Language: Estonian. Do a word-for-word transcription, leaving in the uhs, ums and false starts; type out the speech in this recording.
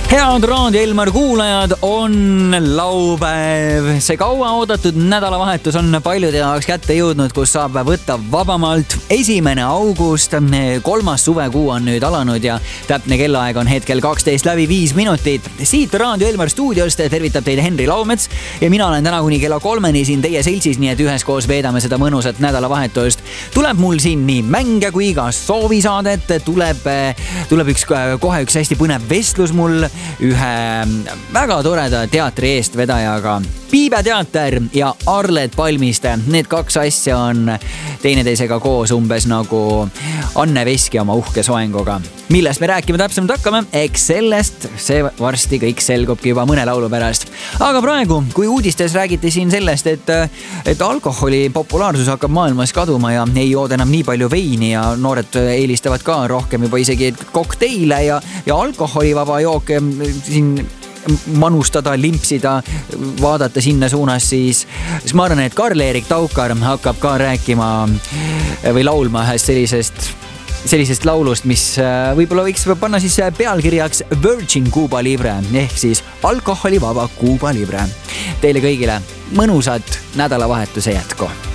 Head Raadio Elmar kuulajad, on laupäev. See kaua oodatud nädalavahetus on paljude jaoks kätte jõudnud, kus saab võtta vabamalt. Esimene august, kolmas suvekuu on nüüd alanud ja täpne kellaaeg on hetkel kaksteist läbi viis minutit. Siit Raadio Elmar stuudiost tervitab teid Henri Laumets ja mina olen täna kuni kella kolmeni siin teie seltsis, nii et üheskoos veedame seda mõnusat nädalavahetust. Tuleb mul siin nii mänge kui ka soovisaadet, tuleb, tuleb üks, kohe üks hästi põnev vestlus mul ühe väga toreda teatri eestvedajaga. Piibe teater ja Arlet Palmiste. Need kaks asja on teineteisega koos umbes nagu Anne Veski oma uhke soenguga. Millest me rääkima täpsemalt hakkame? Eks sellest see varsti kõik selgubki juba mõne laulu pärast. Aga praegu, kui uudistes räägiti siin sellest, et, et alkoholi populaarsus hakkab maailmas kaduma ja ei jooda enam nii palju veini ja noored eelistavad ka rohkem juba isegi kokteile ja, ja alkoholivaba jooke siin manustada, limpsida, vaadata sinna suunas, siis, siis ma arvan, et Karl-Erik Taukar hakkab ka rääkima või laulma ühest sellisest, sellisest laulust, mis võib-olla võiks panna siis pealkirjaks Virgin Cuba Libre ehk siis alkoholivaba Cuba Libre. Teile kõigile mõnusat nädalavahetuse jätku.